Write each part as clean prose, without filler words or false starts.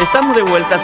Estamos de vuelta,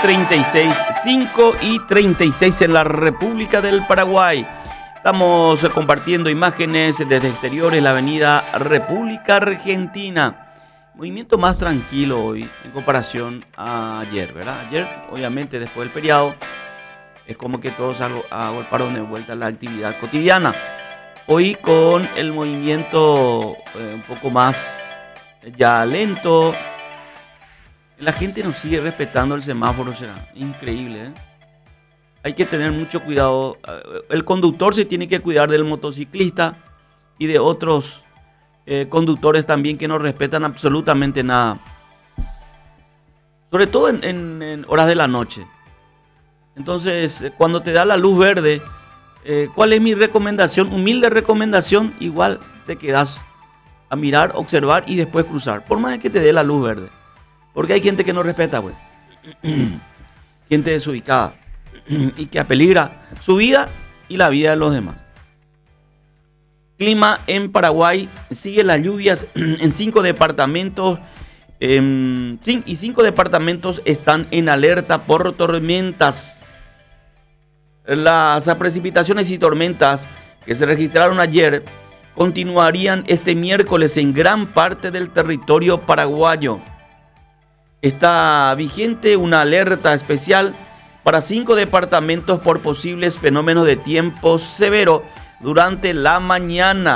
5:36 en la República del Paraguay. Estamos compartiendo imágenes desde exteriores, la avenida República Argentina. Movimiento más tranquilo hoy en comparación a ayer, ¿verdad? Ayer, obviamente, después del feriado, es como que todos agolparon de vuelta a la actividad cotidiana. Hoy con el movimiento un poco más ya lento. La gente no sigue respetando el semáforo, será increíble, ¿eh? Hay que tener mucho cuidado. El conductor se tiene que cuidar del motociclista y de otros conductores también que no respetan absolutamente nada. Sobre todo en horas de la noche. Entonces, cuando te da la luz verde, ¿cuál es mi recomendación? Humilde recomendación, igual te quedas a mirar, observar y después cruzar. Por más que te dé la luz verde. Porque hay gente que no respeta, güey. Gente desubicada. Y que apeligra su vida y la vida de los demás. Clima en Paraguay. Sigue las lluvias en 5 departamentos. Y 5 departamentos están en alerta por tormentas. Las precipitaciones y tormentas que se registraron ayer continuarían este miércoles en gran parte del territorio paraguayo. Está vigente una alerta especial para 5 departamentos por posibles fenómenos de tiempo severo durante la mañana.